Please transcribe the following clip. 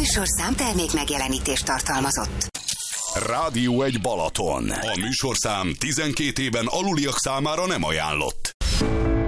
műsorszám termék megjelenítést tartalmazott. Rádió 1 Balaton. A műsorszám 12 éven aluliak számára nem ajánlott.